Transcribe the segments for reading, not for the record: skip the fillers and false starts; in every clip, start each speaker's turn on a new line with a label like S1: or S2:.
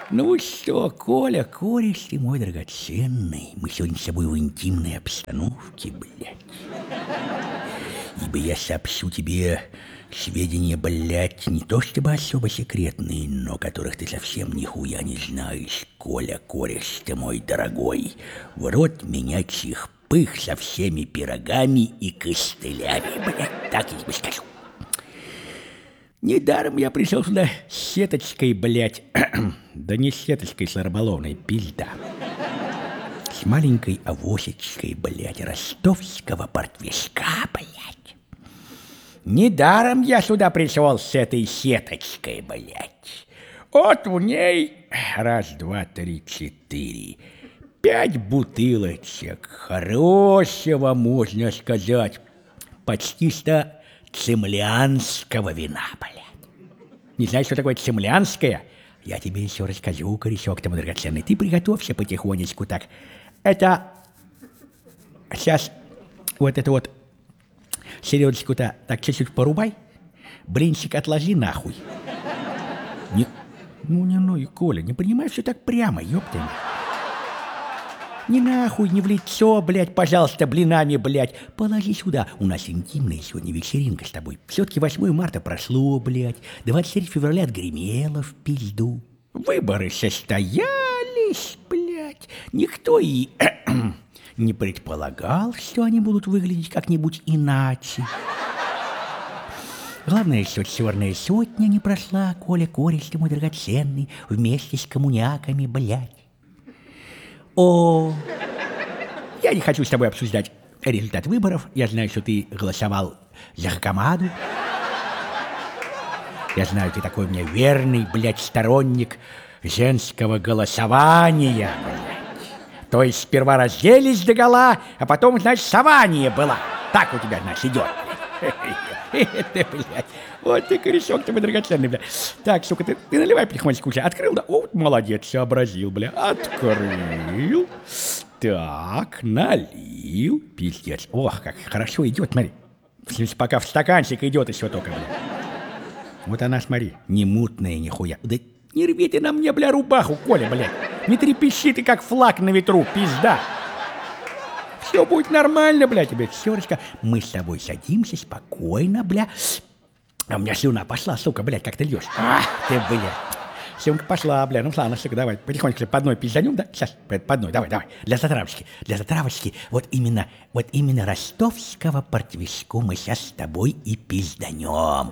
S1: Ну что, Коля, кореш ты мой драгоценный, мы сегодня с тобой в интимной обстановке, блядь. Ибо я сообщу тебе сведения, блядь, не то чтобы особо секретные, но которых ты совсем нихуя не знаешь, Коля, кореш ты мой дорогой. В рот меня чих-пых со всеми пирогами и костылями, блядь, так я тебе скажу. Недаром я пришел сюда с сеточкой, блядь. Да не с сеточкой, с рыболовной, пизда. С маленькой авосечкой, блядь, ростовского портвишка, блядь. Недаром я сюда пришел с этой сеточкой, блядь. Вот в ней раз, два, три, четыре. 5 бутылочек хорошего, можно сказать, почти что цимлянского вина, блядь. Не знаешь, что такое цимлянское? Я тебе еще расскажу, корешок ты мой драгоценный. Ты приготовься потихонечку так. Это сейчас вот это вот селедочку-то так чуть-чуть порубай. Блинчик отложи нахуй. Ну, Коля, не принимай все так прямо, ёпта. Не нахуй, не в лицо, блядь, пожалуйста, блинами, блядь. Положи сюда. У нас интимная сегодня вечеринка с тобой. Все-таки 8 марта прошло, блядь. 23 февраля отгремело в пизду. Выборы состоялись, блядь. Никто и не предполагал, что они будут выглядеть как-нибудь иначе. Главное, что черная сотня не прошла, Коля, кореш ты мой драгоценный, вместе с коммуняками, блядь. О, я не хочу с тобой обсуждать результат выборов. Я знаю, что ты голосовал за Хакамаду. Я знаю, ты такой у меня верный, блядь, сторонник женского голосования, блядь. То есть сперва разделись догола, а потом, значит, сование было. Так у тебя, значит, идет. Это, блядь. Вот ты, корешок, ты мой драгоценный, бля. Так, сука, ты наливай потихонечку уже. Открыл, да? О, молодец, сообразил, бля. Открыл. Так, налил. Пиздец. Ох, как хорошо идет, смотри. В смысле, пока в стаканчик идет еще только, бля. Вот она, смотри, не мутная нихуя. Да не рви ты на мне, бля, рубаху, Коля, бля. Не трепещи ты, как флаг на ветру, пизда. Все будет нормально, бля, тебе, Сёрочка. Мы с тобой садимся спокойно, бля. А у меня слюна пошла, сука, блядь, как ты льешь. Ах ты, блядь. Слюнка пошла, бля. Ну, ладно, сука, давай, потихоньку по одной пизданем, да? Сейчас, по одной, давай. Для затравочки. Вот именно ростовского портвишку мы сейчас с тобой и пизданем.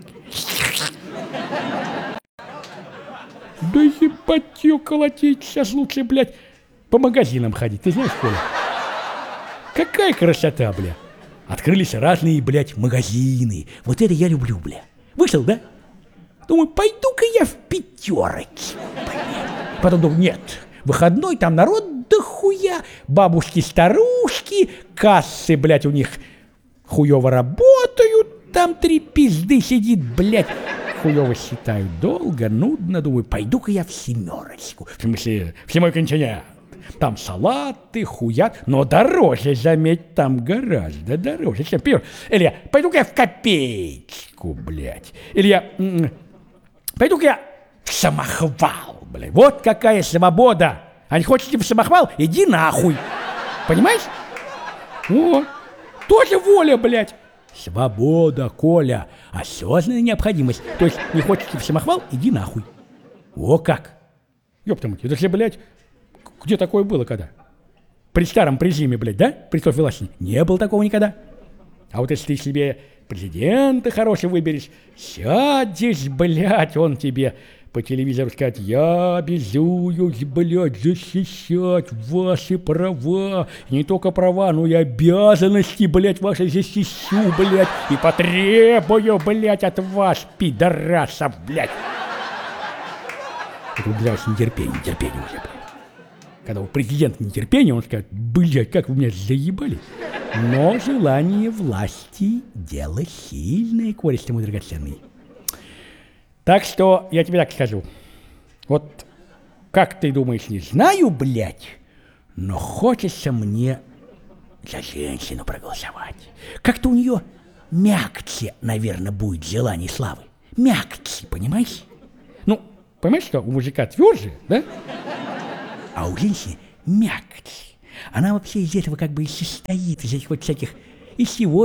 S1: Да ебать ее колотить, сейчас лучше, блядь, по магазинам ходить, ты знаешь, Коля? Какая красота, бля. Открылись разные, блядь, магазины. Вот это я люблю, бля. Вышел, да? Думаю, пойду-ка я в пятерочку, блядь. Потом думаю, нет, выходной, там народ дохуя. Бабушки-старушки, кассы, блядь, у них хуёво работают. Там 3 пизды сидит, блядь. Хуёво считают долго, нудно. Думаю, пойду-ка я в семерочку. В смысле, в седьмой континент. Там салаты, хуят, но дороже, заметь, там гораздо дороже, чем пиво. Или я пойду-ка я в копеечку, блядь. Или я пойду-ка я в самохвал, блядь. Вот какая свобода. А не хочешь в самохвал? Иди нахуй. Понимаешь? О, тоже воля, блядь. Свобода, Коля. Осознанная необходимость. То есть не хочешь в самохвал? Иди нахуй. О как. Ёпта мать, это же, блядь, где такое было когда? При старом режиме, блядь, да? При той власти. Не было такого никогда. А вот если ты себе президента хорошего выберешь, сядешь, блядь, он тебе по телевизору скажет: я обязуюсь, блядь, защищать ваши права. И не только права, но и обязанности, блядь, ваши защищу, блядь. И потребую, блядь, от вас, пидорасов, блядь. Это, блядь, нетерпение уже, блядь. Когда у президента нетерпение, он скажет: блядь, как вы меня заебали. Но желание власти – дело сильное, кореш ты мой драгоценный. Так что я тебе так скажу. Вот как ты думаешь, не знаю, блядь, но хочется мне за женщину проголосовать. Как-то у нее мягче, наверное, будет желание славы. Мягче, понимаешь? Ну, Понимаешь, что у мужика тверже, да? А у женщины мякоть. Она вообще из этого как бы и состоит, из этих вот всяких из чего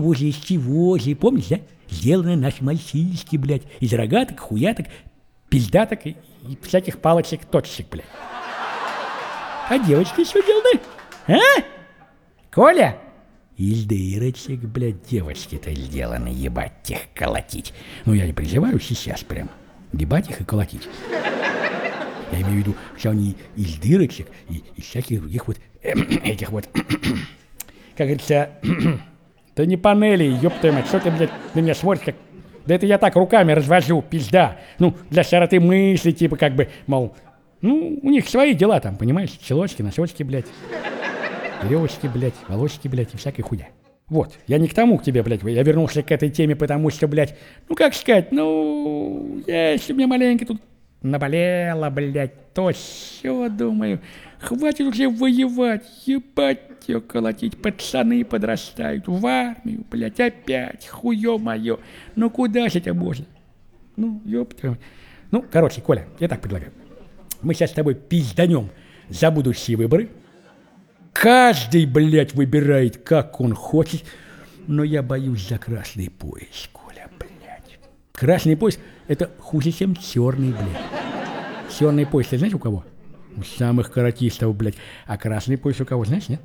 S1: же, помнишь, да? Сделаны наши мальчишки, блядь, из рогаток, хуяток, пиздаток и всяких палочек-точек, блядь. А девочки что делают? А? Коля? Из дырочек, блядь, девочки-то сделаны, ебать их колотить. Ну, я не призываю сейчас прям ебать их и колотить. Я имею в виду, что они из дырочек и из всяких других вот этих вот, как говорится, да не панели, ёб твою мать, что ты, блядь, на меня смотришь, как... Да это я так руками развожу, пизда. Ну, для широты мысли, типа, как бы, мол, ну, у них свои дела там, понимаешь, челочки, носочки, блядь, веревочки, блядь, волосики, блядь, и всякая хуйня. Вот, я не к тому к тебе, блядь, я вернулся к этой теме, потому что, блядь, ну, как сказать, ну, если мне маленько тут наболело, блядь, то все, думаю, хватит уже воевать, ебать ее колотить, пацаны подрастают, в армию, блядь, опять, хуё моё, ну куда же это можно? Ну, ёпта. Ну, короче, Коля, я так предлагаю, мы сейчас с тобой пизданем за будущие выборы, каждый, блядь, выбирает, как он хочет, но я боюсь за красный пояс, Коля, блядь. Красный пояс — это хуже, чем черный, блядь. Черный пояс, ты знаешь, у кого? У самых каратистов, блядь. А красный пояс у кого, знаешь, нет?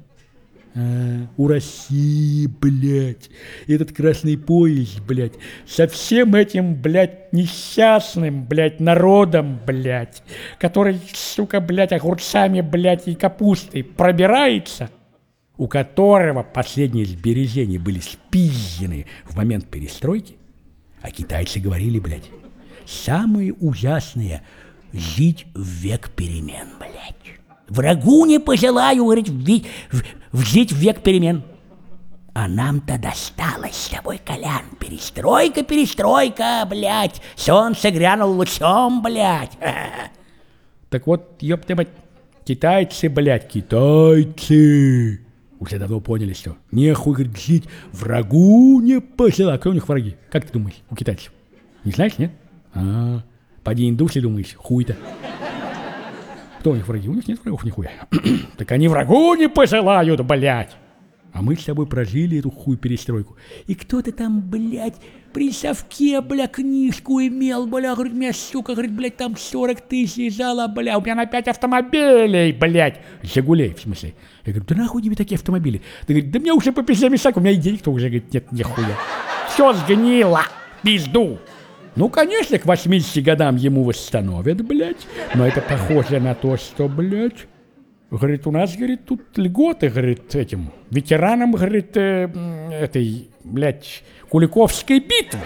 S1: У России, блядь. Этот красный пояс, блядь, со всем этим, блядь, несчастным, блядь, народом, блядь, который, сука, блядь, огурцами, блядь, и капустой пробирается, у которого последние сбережения были спизжены в момент перестройки, а китайцы говорили, блядь, самое ужасное — жить в век перемен, блядь. Врагу не пожелаю, говорит, жить в век перемен. А нам-то досталось с тобой, Колян. Перестройка, блядь. Солнце грянул лучом, блядь. Так вот, ёпта мать, китайцы, блядь, китайцы уже давно поняли, что нехуй, говорит, жить, врагу не пожелаю. Кто у них враги? Как ты думаешь, у китайцев? Не знаешь, нет? Поди индусы, думаешь, хуй-то. Кто у них враги? У них нет врагов нихуя. Так они врагу не пожелают, блядь. А мы с тобой прожили эту хуй перестройку. И кто-то там, блядь, при совке, бля, книжку имел, бля, говорит, меня, сука, говорит, блядь, там 40 тысяч лежало, бля, у меня на 5 автомобилей, блядь. Жигулей, в смысле. Я говорю, да нахуй тебе такие автомобили? Ты говорит, да мне уже по 50 мешак, у меня и денег-то уже, говорит, нет, нихуя. Все сгнило, пизду. Ну, конечно, к 80 годам ему восстановят, блядь, но это похоже на то, что, блядь, говорит, у нас, говорит, тут льготы, говорит, этим ветеранам, говорит, этой, блядь, Куликовской битвы.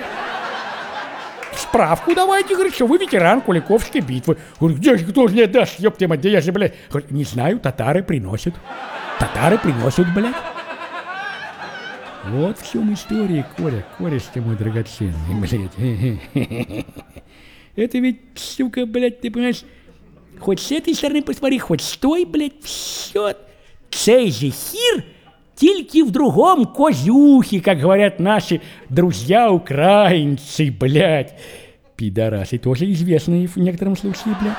S1: Справку давайте, говорит, что вы ветеран Куликовской битвы. Говорит, где же, кто же мне даст, ёпта мать, где я же, блядь. Говорит, не знаю, татары приносят, блядь. Вот в чем история, Коля, корешка мой драгоценный, блядь. Это ведь, сука, блядь, ты понимаешь, хоть с этой стороны посмотри, хоть с той, блядь, все. Цей же хір, тільки в другом козюхе, как говорят наши друзья-украинцы, блядь. Пидорасы тоже известные в некотором случае, блядь.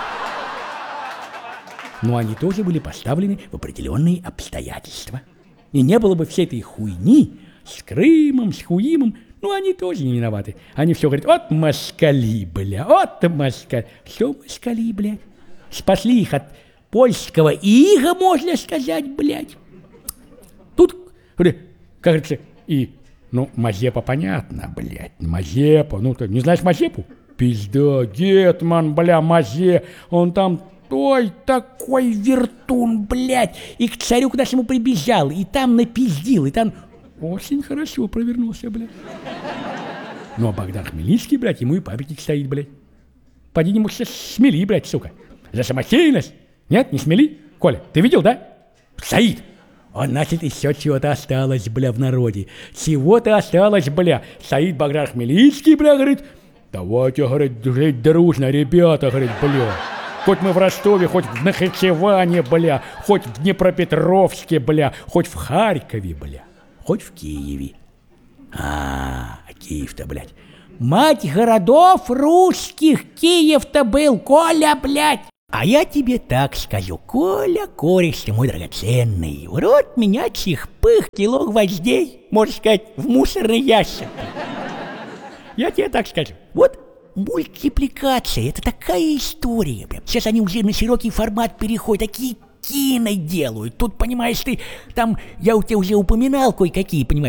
S1: Но они тоже были поставлены в определенные обстоятельства. И не было бы всей этой хуйни с Крымом, с Хуимом, ну, они тоже не виноваты. Они все говорят, вот москали, бля, вот москали. Все москали, блядь. Спасли их от польского ига, можно сказать, блядь. Тут, как говорится, и, ну, Мазепа понятно, блядь, Мазепа, ну, ты не знаешь Мазепу? Пизда, Гетман, бля, Мазе, он там... Ой, такой вертун, блядь, и к царю куда-то ему прибежал, и там напиздил, и там очень хорошо провернулся, блядь. Ну, а Богдан Хмельницкий, блядь, ему и памятник стоит, блядь. Поди не можешь смели, блядь, сука. За самостоятельность? Нет, не смели? Коля, ты видел, да? Стоит. Он, значит, еще чего-то осталось, бля, в народе. Чего-то осталось, бля. Стоит Богдан Хмельницкий, бля, говорит, давайте, говорит, жить дружно, ребята, говорит, бля. Хоть мы в Ростове, хоть в Нахичеване, бля, хоть в Днепропетровске, бля, хоть в Харькове, бля, хоть в Киеве. А Киев-то, блядь, Мать городов русских Киев-то был, Коля, блядь. А я тебе так скажу, Коля, кореш ты мой драгоценный, в рот меня чихпых кило гвоздей, можно сказать, в мусорный ящик. Я тебе так скажу. Вот мультипликация, это такая история, блядь. Сейчас они уже на широкий формат переходят, такие кино делают. Тут, понимаешь, ты, там, я у тебя уже упоминал кое-какие, понимаешь,